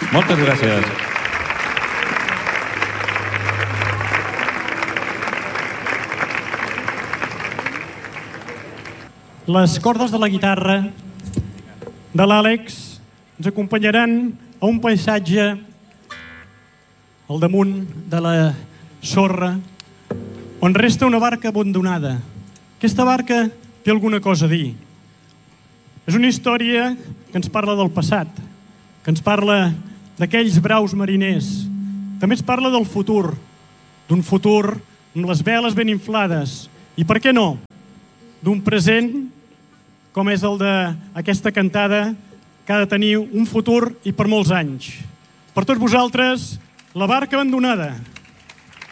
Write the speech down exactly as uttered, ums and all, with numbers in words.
Moltes gràcies. Les cordes de la guitarra de l'Àlex ens acompanyaran a un paisatge al damunt de la sorra on resta una barca abandonada. Aquesta barca té alguna cosa a dir. És una història que ens parla del passat, que ens parla d'aquells braus mariners. També ens parla del futur, d'un futur amb les veles ben inflades. I per què no? D'un present com és el d'aquesta cantada que ha de tenir un futur i per molts anys. Per tots vosaltres, La barca abandonada.